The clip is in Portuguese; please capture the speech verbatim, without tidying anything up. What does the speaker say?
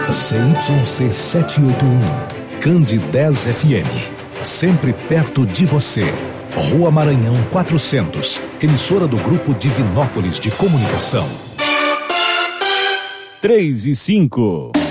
C Y C setecentos e oitenta e um, Cande dez F M. Sempre perto de você. Rua Maranhão quatrocentos, emissora do Grupo Divinópolis de Comunicação. três e cinco.